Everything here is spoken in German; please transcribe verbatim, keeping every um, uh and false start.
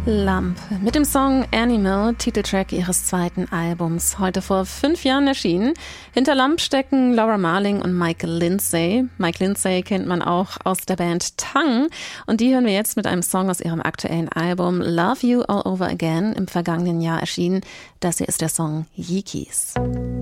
Lump mit dem Song Animal, Titeltrack ihres zweiten Albums, heute vor fünf Jahren erschienen. Hinter Lump stecken Laura Marling und Mike Lindsay. Mike Lindsay kennt man auch aus der Band Tongue und die hören wir jetzt mit einem Song aus ihrem aktuellen Album Love You All Over Again, im vergangenen Jahr erschienen. Das hier ist der Song Yeekees.